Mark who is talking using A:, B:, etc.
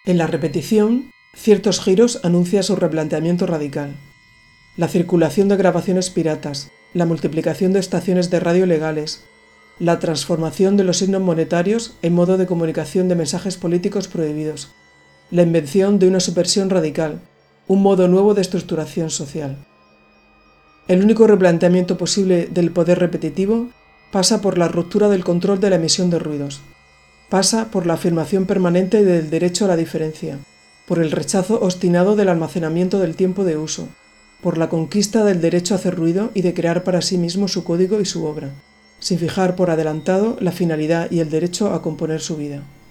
A: En la repetición, ciertos giros anuncian su replanteamiento radical. La circulación de grabaciones piratas, la multiplicación de estaciones de radio legales, la transformación de los signos monetarios en modo de comunicación de mensajes políticos prohibidos, la invención de una subversión radical, un modo nuevo de estructuración social. El único replanteamiento posible del poder repetitivo pasa por la ruptura del control de la emisión de ruidos. Pasa por la afirmación permanente del derecho a la diferencia, por el rechazo obstinado del almacenamiento del tiempo de uso, por la conquista del derecho a hacer ruido y de crear para sí mismo su código y su obra, sin fijar por adelantado la finalidad y el derecho a componer su vida.